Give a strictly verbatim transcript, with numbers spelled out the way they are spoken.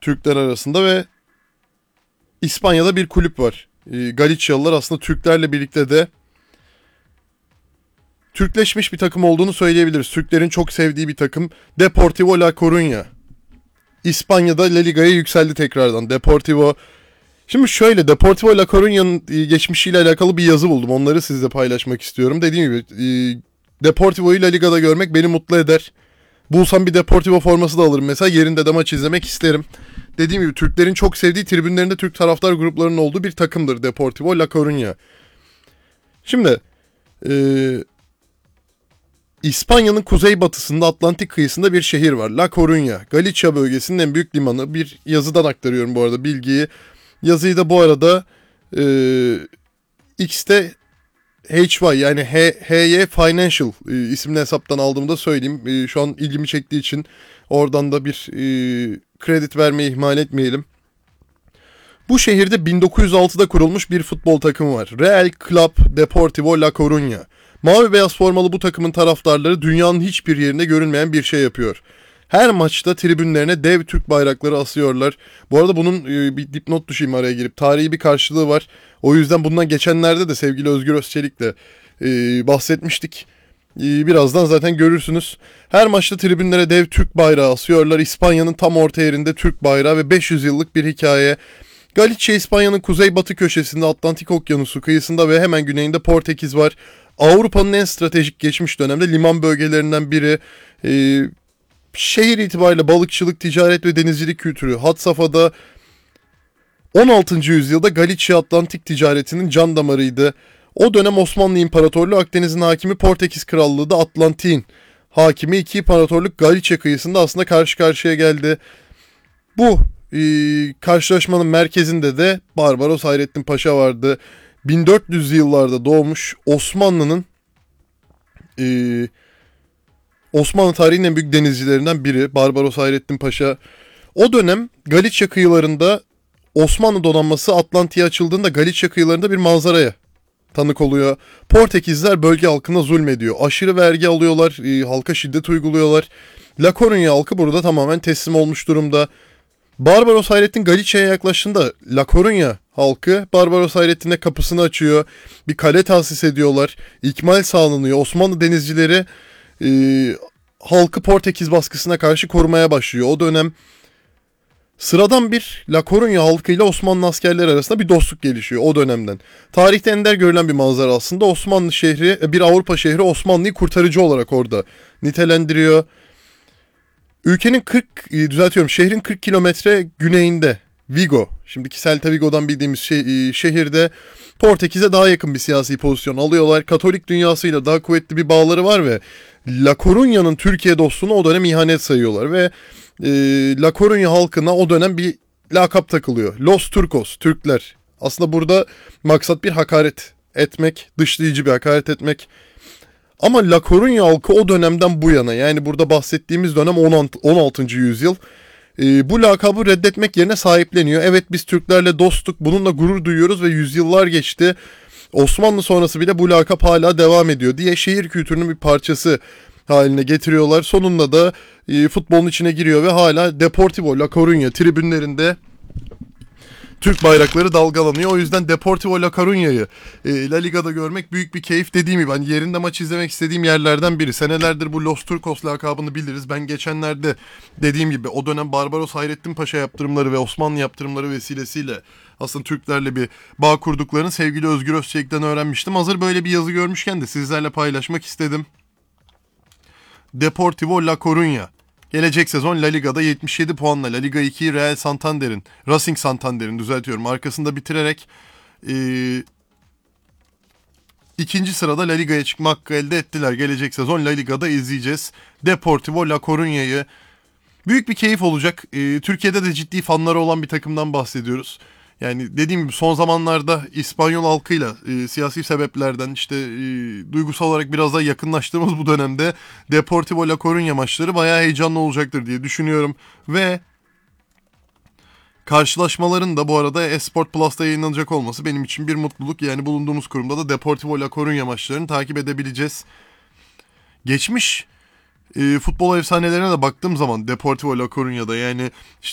Türkler arasında ve İspanya'da bir kulüp var. E, Galicialılar aslında Türklerle birlikte de Türkleşmiş bir takım olduğunu söyleyebiliriz. Türklerin çok sevdiği bir takım. Deportivo La Coruña. İspanya'da La Liga'ya yükseldi tekrardan. Deportivo. Şimdi şöyle, Deportivo La Coruña'nın geçmişiyle alakalı bir yazı buldum. Onları sizle paylaşmak istiyorum. Dediğim gibi Deportivo'yu La Liga'da görmek beni mutlu eder. Bulsam bir Deportivo forması da alırım mesela. Yerinde de maç izlemek isterim. Dediğim gibi Türklerin çok sevdiği, tribünlerinde Türk taraftar gruplarının olduğu bir takımdır Deportivo La Coruña. Şimdi Eee İspanya'nın kuzeybatısında Atlantik kıyısında bir şehir var. La Coruña. Galicia bölgesinin en büyük limanı. Bir yazıdan aktarıyorum bu arada bilgiyi. Yazıyı da bu arada e, X'te H Y yani H, HY Financial e, isimli hesaptan aldığımda söyleyeyim. E, şu an ilgimi çektiği için oradan da bir e, kredi vermeyi ihmal etmeyelim. Bu şehirde bin dokuz yüz altıda kurulmuş bir futbol takımı var. Real Club Deportivo La Coruña. Mavi beyaz formalı bu takımın taraftarları dünyanın hiçbir yerinde görülmeyen bir şey yapıyor. Her maçta tribünlerine dev Türk bayrakları asıyorlar. Bu arada bunun e, bir dipnot düşeyim araya girip. Tarihi bir karşılığı var. O yüzden bundan geçenlerde de sevgili Özgür Özçelik'le e, bahsetmiştik. E, birazdan zaten görürsünüz. Her maçta tribünlere dev Türk bayrağı asıyorlar. İspanya'nın tam orta yerinde Türk bayrağı ve beş yüz yıllık bir hikaye. Galicia İspanya'nın kuzeybatı köşesinde Atlantik Okyanusu kıyısında ve hemen güneyinde Portekiz var. Avrupa'nın en stratejik geçmiş dönemde liman bölgelerinden biri. Ee, şehir itibariyle balıkçılık, ticaret ve denizcilik kültürü had safhada. on altıncı yüzyılda Galicia Atlantik ticaretinin can damarıydı. O dönem Osmanlı İmparatorluğu, Akdeniz'in hakimi Portekiz Krallığı da Atlantik'in hakimi. İki imparatorluk Galicia kıyısında aslında karşı karşıya geldi. Bu e, karşılaşmanın merkezinde de Barbaros Hayrettin Paşa vardı. bin dört yüzlü yıllarda doğmuş, Osmanlı'nın e, Osmanlı tarihinin en büyük denizcilerinden biri Barbaros Hayrettin Paşa. O dönem Galicia kıyılarında Osmanlı donanması Atlantik'e açıldığında Galicia kıyılarında bir manzaraya tanık oluyor. Portekizler bölge halkına zulmediyor. Aşırı vergi alıyorlar, e, halka şiddet uyguluyorlar. La Coruña halkı burada tamamen teslim olmuş durumda. Barbaros Hayrettin Galicia'ya yaklaştığında La Coruña halkı Barbaros Hayrettin'e kapısını açıyor. Bir kale tahsis ediyorlar. İkmal sağlanıyor. Osmanlı denizcileri e, halkı Portekiz baskısına karşı korumaya başlıyor. O dönem sıradan bir La Coruña halkıyla Osmanlı askerleri arasında bir dostluk gelişiyor o dönemden. Tarihte ender görülen bir manzara aslında. Osmanlı şehri, bir Avrupa şehri Osmanlı'yı kurtarıcı olarak orada nitelendiriyor. Ülkenin kırk, düzeltiyorum, şehrin kırk kilometre güneyinde Vigo, şimdiki Celta Vigo'dan bildiğimiz şey, şehirde Portekiz'e daha yakın bir siyasi pozisyon alıyorlar. Katolik dünyasıyla daha kuvvetli bir bağları var ve La Coruña'nın Türkiye dostluğunu o dönem ihanet sayıyorlar ve e, La Coruña halkına o dönem bir lakap takılıyor. Los Turcos, Türkler. Aslında burada maksat bir hakaret etmek, dışlayıcı bir hakaret etmek. Ama La Coruña halkı o dönemden bu yana, yani burada bahsettiğimiz dönem on altıncı yüzyıl, e, bu lakabı reddetmek yerine sahipleniyor. Evet, biz Türklerle dostluk, bununla gurur duyuyoruz ve yüzyıllar geçti. Osmanlı sonrası bile bu lakap hala devam ediyor diye şehir kültürünün bir parçası haline getiriyorlar. Sonunda da e, futbolun içine giriyor ve hala Deportivo La Coruña tribünlerinde Türk bayrakları dalgalanıyor. O yüzden Deportivo La Coruña'yı e, La Liga'da görmek büyük bir keyif. Dediğim gibi hani yerinde maç izlemek istediğim yerlerden biri. Senelerdir bu Los Turcos lakabını biliriz. Ben geçenlerde dediğim gibi o dönem Barbaros Hayrettin Paşa yaptırımları ve Osmanlı yaptırımları vesilesiyle aslında Türklerle bir bağ kurduklarını sevgili Özgür Özçelik'ten öğrenmiştim. Hazır böyle bir yazı görmüşken de sizlerle paylaşmak istedim. Deportivo La Coruña. Gelecek sezon La Liga'da yetmiş yedi puanla La Liga ikiyi Real Santander'in, Racing Santander'in düzeltiyorum arkasında bitirerek e, ikinci sırada La Liga'ya çıkma hakkı elde ettiler. Gelecek sezon La Liga'da izleyeceğiz Deportivo La Coruña'yı. Büyük bir keyif olacak. E, Türkiye'de de ciddi fanları olan bir takımdan bahsediyoruz. Yani dediğim gibi son zamanlarda İspanyol halkıyla e, siyasi sebeplerden işte e, duygusal olarak biraz daha yakınlaştığımız bu dönemde Deportivo La Coruña maçları bayağı heyecanlı olacaktır diye düşünüyorum. Ve karşılaşmaların da bu arada Esport Plus'ta yayınlanacak olması benim için bir mutluluk. Yani bulunduğumuz kurumda da Deportivo La Coruña maçlarını takip edebileceğiz. Geçmiş E, futbol efsanelerine de baktığım zaman Deportivo La Coruña'da yani işte